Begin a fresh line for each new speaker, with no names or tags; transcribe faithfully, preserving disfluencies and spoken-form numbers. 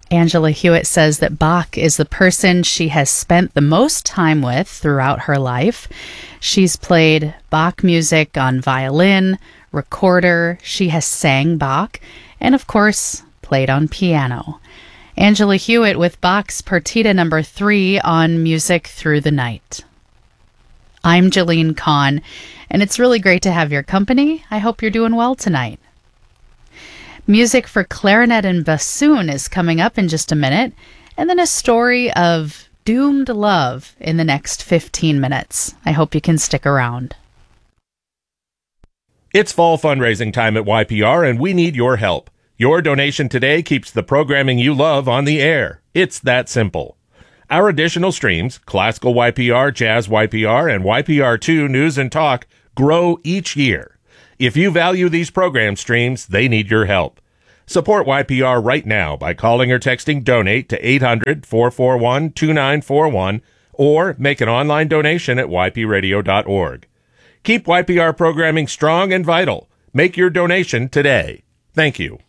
Angela Hewitt says that Bach is the person she has spent the most time with throughout her life. She's played Bach music on violin, recorder, she has sang Bach, and of course, played on piano. Angela Hewitt with Bach's Partita number three on Music Through the Night. I'm Jolene Kahn, and it's really great to have your company. I hope you're doing well tonight. Music for clarinet and bassoon is coming up in just a minute, and then a story of doomed love in the next fifteen minutes. I hope you can stick around.
It's fall fundraising time at Y P R, and we need your help. Your donation today keeps the programming you love on the air. It's that simple. Our additional streams, Classical Y P R, Jazz Y P R, and Y P R two News and Talk, grow each year. If you value these program streams, they need your help. Support Y P R right now by calling or texting DONATE to eight hundred, four four one, two nine four one or make an online donation at y p radio dot org. Keep Y P R programming strong and vital. Make your donation today. Thank you.